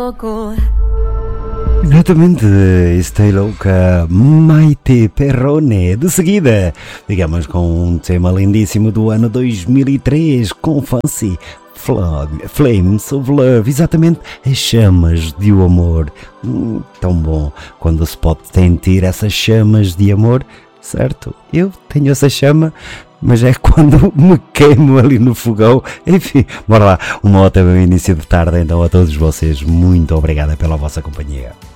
Exatamente, Stay Louca, Maite Perrone. De seguida, digamos com um tema lindíssimo do ano 2003, com Fancy, Flames of Love, exatamente, as chamas de o amor. Tão bom quando se pode sentir essas chamas de amor, certo? Eu tenho essa chama, mas é quando me queimo ali no fogão. Enfim, bora lá, um ótimo início de tarde então a todos vocês. Muito obrigada pela vossa companhia.